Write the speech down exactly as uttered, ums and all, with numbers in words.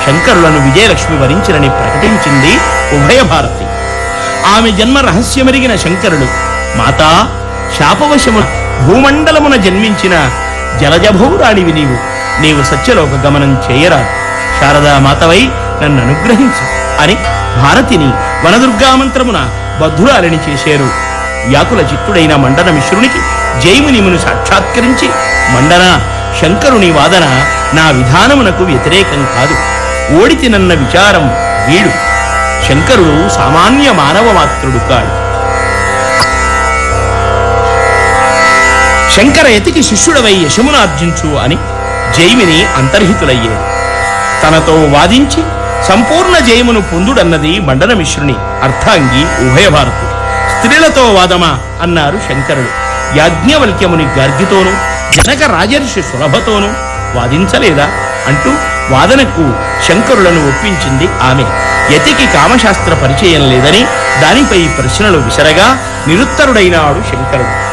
శంకరులను విజయలక్ష్మి వరించినని ప్రకటించింది ఉభయ భారతి. ఆమె జన్మ రహస్యమెరిగిన శంకరుడు, మాతా, శాపవశము భూమండలమున జన్మించిన జలజభౌరాణివి నీవు, నీవు సత్యలోక గమనం చేయరాదు, శారదా మాతవై నన్ను అనుగ్రహించు అని భారతిని వనదుర్గామంత్రమున బద్ధురాలిని చేశారు. వ్యాకుల చిత్తుడైన మండన మిశ్రునికి జైమునిమును సాక్షాత్కరించి, మండన, శంకరుని వాదన నా విధానమునకు వ్యతిరేకం కాదు, ఓడితినన్న విచారం వీడు. శంకరుడు సామాన్య మానవ మాత్రుడు కాడు. శంకరయతికి శిష్యుడవై యశమునార్జించు అని జైమిని అంతర్హితులయ్యేది. తనతో వాదించి సంపూర్ణ జయమును పొందుడన్నది మండన మిశ్రుని అర్థాంగి ఉభయభారతి. స్త్రీలతో వాదమా అన్నారు శంకరుడు. యాజ్ఞవల్క్యముని గార్గితోనూ జనక రాజర్షి సులభతోనూ వాదించలేదా అంటూ వాదనకు శంకరులను ఒప్పించింది ఆమె. యతికి కామశాస్త్ర పరిచయం లేదని దానిపై ప్రశ్నలు విసరగా నిరుత్తరుడైనాడు శంకరుడు.